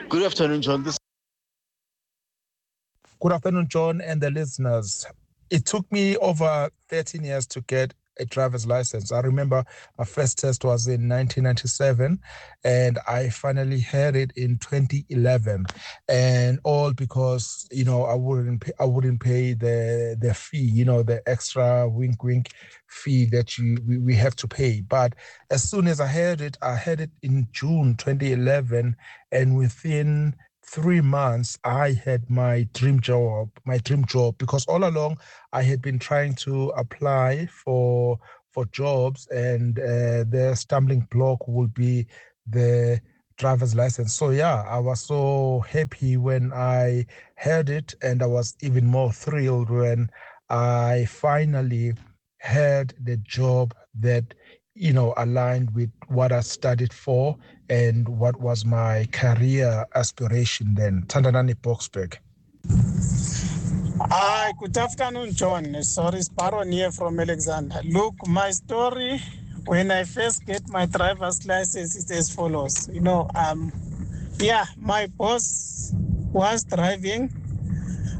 Good afternoon, John. Good afternoon, John, and the listeners. It took me over 13 years to get a driver's license. I remember my first test was in 1997, and I finally had it in 2011. And all because I wouldn't pay the fee, the extra wink wink fee that we have to pay. But as soon as I had it in June 2011, and within 3 months, I had my dream job, because all along I had been trying to apply for jobs, and the stumbling block would be the driver's license. So yeah, I was so happy when I had it, and I was even more thrilled when I finally had the job that aligned with what I studied for and what was my career aspiration then. Tandanani Boxberg. Hi, good afternoon, John. Sorry, Sparon here from Alexander. Look, my story when I first get my driver's license is as follows. My boss was driving